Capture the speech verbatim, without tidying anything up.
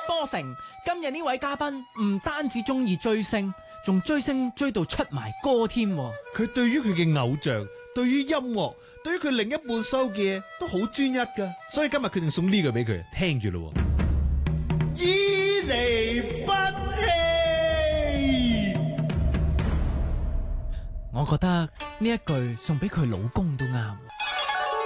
波成，今日呢位嘉賓唔單止中意追星，仲追星追到出埋歌添。 佢對於佢嘅偶像，對於音樂，對於佢另一半收嘅都好專一噶，所以今日決定送呢句俾佢，聽住咯。依離不棄， 我覺得呢一句送俾佢老公都啱。